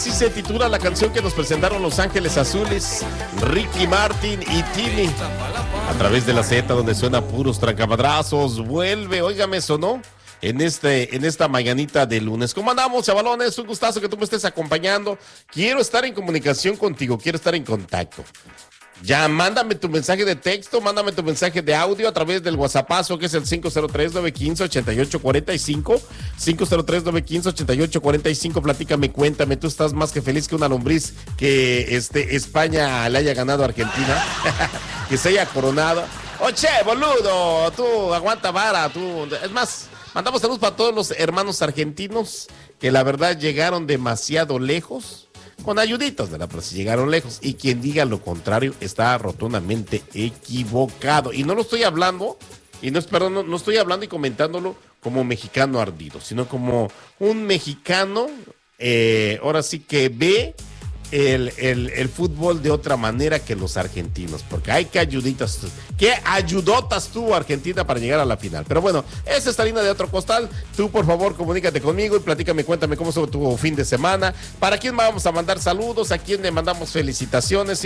Así se titula la canción que nos presentaron Los Ángeles Azules, Ricky Martin y Tini. A través de la Z, donde suena puros trancamadrazos. Vuelve, óigame, sonó en esta mañanita de lunes. ¿Cómo andamos, chavalones? Un gustazo que tú me estés acompañando. Quiero estar en comunicación contigo, quiero estar en contacto. Ya, mándame tu mensaje de texto, mándame tu mensaje de audio a través del WhatsAppazo, que es el 503-915-8845, 503-915-8845, platícame, cuéntame, tú estás más que feliz que una lombriz que España le haya ganado a Argentina, que se haya coronado. Oye, boludo, tú aguanta vara, tú, es más, mandamos saludos para todos los hermanos argentinos que la verdad llegaron demasiado lejos. Con ayuditos de la pero si llegaron lejos. Y quien diga lo contrario está rotundamente equivocado. Y no lo estoy hablando, no estoy hablando y comentándolo como mexicano ardido, sino como un mexicano, ahora sí que ve el fútbol de otra manera que los argentinos, porque hay que ayuditas, que ayudotas tuvo Argentina para llegar a la final. Pero bueno, esa es harina de otro costal. Tú, por favor, comunícate conmigo y platícame, cuéntame cómo estuvo tu fin de semana. ¿Para quién vamos a mandar saludos? ¿A quién le mandamos felicitaciones?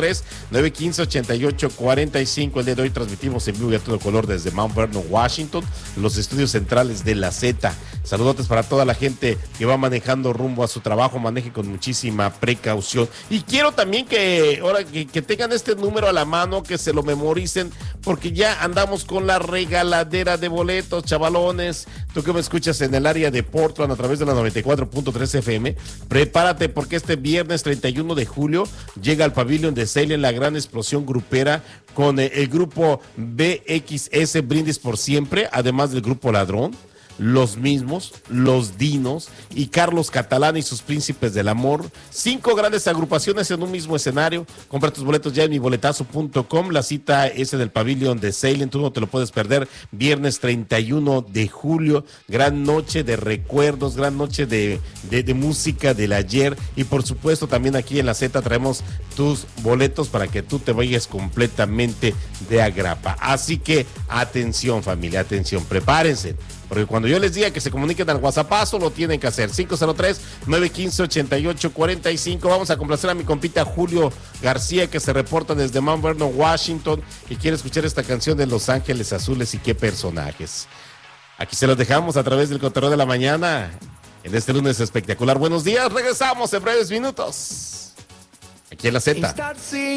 503-915-8845. El día de hoy transmitimos en vivo y a todo color desde Mount Vernon, Washington, los estudios centrales de la Z. Saludotes para toda la gente que va manejando rumbo a su trabajo. Maneje con muchísima precaución. Y quiero también que tengan este número a la mano, que se lo memoricen, porque ya andamos con la regaladera de boletos, chavalones. Tú que me escuchas en el área de Portland a través de la 94.3 FM, prepárate porque este viernes 31 de julio llega al pabellón de Salem la gran explosión grupera con el grupo BXS Brindis por Siempre, además del grupo Ladrón, Los Mismos, Los Dinos y Carlos Catalán y sus Príncipes del Amor. 5 grandes agrupaciones en un mismo escenario. Compra tus boletos ya en miboletazo.com. La cita es en el pabellón de Salem, tú no te lo puedes perder. Viernes 31 de julio, gran noche de recuerdos, gran noche de música del ayer. Y por supuesto también aquí en la Z traemos tus boletos para que tú te vayas completamente de agrapa. Así que atención, familia, atención, prepárense, porque cuando yo les diga que se comuniquen al WhatsAppazo, lo tienen que hacer. 503-915-8845. Vamos a complacer a mi compita Julio García, que se reporta desde Mount Vernon, Washington, y quiere escuchar esta canción de Los Ángeles Azules y qué personajes. Aquí se los dejamos a través del Cotorreo de la Mañana, en este lunes espectacular. Buenos días, regresamos en breves minutos, aquí en la Z.